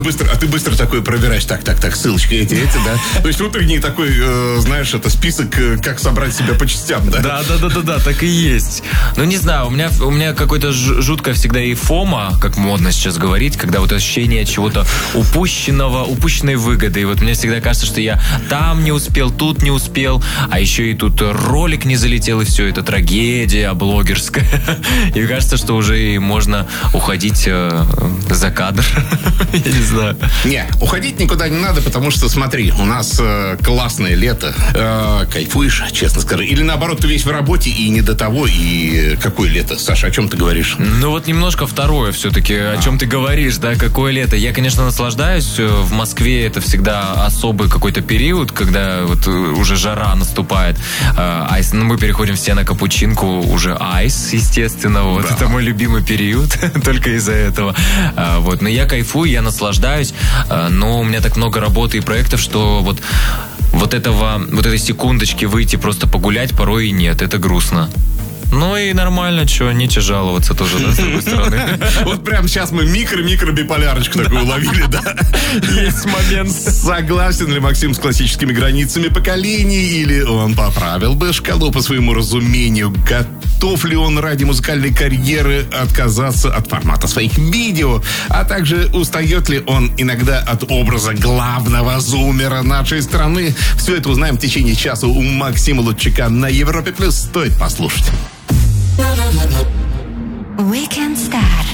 ты быстро такой пробираешь, так, ссылочки эти, да? То есть внутренний такой, знаешь, это список, как собрать себя по частям, да? Да, так и есть. Ну, не знаю, у меня какое-то жуткое всегда и фома, как модно сейчас говорить, когда вот ощущение чего-то упущенной выгоды. И вот мне всегда кажется, что я там не успел, тут не успел, а еще и тут ролик не залетел, и все, это трагедия блогерская. И кажется, что уже и можно уходить за кадр. Я не знаю. Не, уходить никуда не надо, потому что, смотри, у нас классное лето. Кайфуешь, честно скажу. Или наоборот, ты весь в работе и не до того. И какое лето? Саша, о чем ты говоришь? Ну вот немножко второе все-таки. О чем ты говоришь, да? Какое лето? Я, конечно, наслаждаюсь. В Москве это всегда особый какой-то период, когда вот уже жара наступает. Айс, мы переходим все на капучинку. Уже айс, естественно. Вот. Да. Это мой любимый период. Только из-за этого. Вот. Но я кайфую, я наслаждаюсь. Но у меня так много работы и проектов, что вот этой секундочки выйти просто погулять порой и нет. Это грустно. Ну и нормально, что, нечего жаловаться тоже, да, с другой стороны. Вот прямо сейчас мы микро-биполярочку такую уловили, да? Есть момент. Согласен ли Максим с классическими границами поколений, или он поправил бы шкалу по своему разумению? Готов ли он ради музыкальной карьеры отказаться от формата своих видео? А также устает ли он иногда от образа главного зумера нашей страны? Все это узнаем в течение часа у Максима Лутчака на Европе+. Стоит послушать.